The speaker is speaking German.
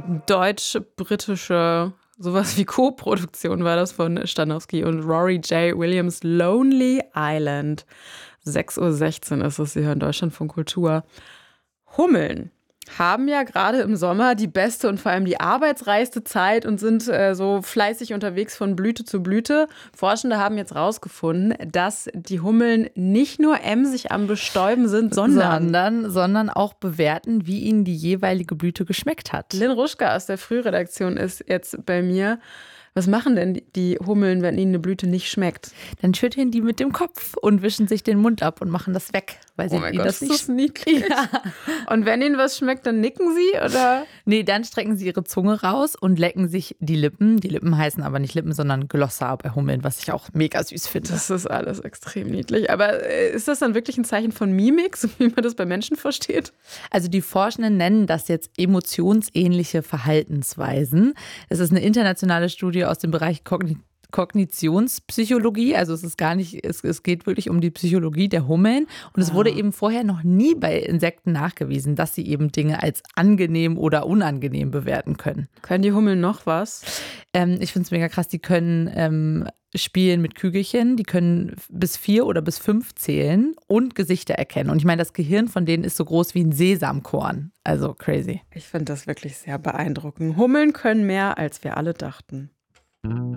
deutsch-britische, sowas wie Co-Produktion war das von Stanowski und Rory J. Williams, Lonely Island. 6:16 Uhr ist es, Sie hören Deutschlandfunk Kultur. Hummeln haben ja gerade im Sommer die beste und vor allem die arbeitsreichste Zeit und sind so fleißig unterwegs von Blüte zu Blüte. Forschende haben jetzt rausgefunden, dass die Hummeln nicht nur emsig am Bestäuben sind, sondern auch bewerten, wie ihnen die jeweilige Blüte geschmeckt hat. Lynn Ruschka aus der Frühredaktion ist jetzt bei mir. Was machen denn die Hummeln, wenn ihnen eine Blüte nicht schmeckt? Dann schütteln die mit dem Kopf und wischen sich den Mund ab und machen das weg, weil sie ihnen das nicht niedlich. Ja. Und wenn ihnen was schmeckt, dann nicken sie, oder? Nee, dann strecken sie ihre Zunge raus und lecken sich die Lippen. Die Lippen heißen aber nicht Lippen, sondern Glossa bei Hummeln, was ich auch mega süß finde. Das ist alles extrem niedlich. Aber ist das dann wirklich ein Zeichen von Mimik, so wie man das bei Menschen versteht? Also die Forschenden nennen das jetzt emotionsähnliche Verhaltensweisen. Es ist eine internationale Studie aus dem Bereich Kognitionspsychologie, also es geht wirklich um die Psychologie der Hummeln und es wurde eben vorher noch nie bei Insekten nachgewiesen, dass sie eben Dinge als angenehm oder unangenehm bewerten können. Können die Hummeln noch was? Ich finde es mega krass, die können spielen mit Kügelchen, die können bis 4 oder bis 5 zählen und Gesichter erkennen. Und ich meine, das Gehirn von denen ist so groß wie ein Sesamkorn, also crazy. Ich finde das wirklich sehr beeindruckend. Hummeln können mehr, als wir alle dachten.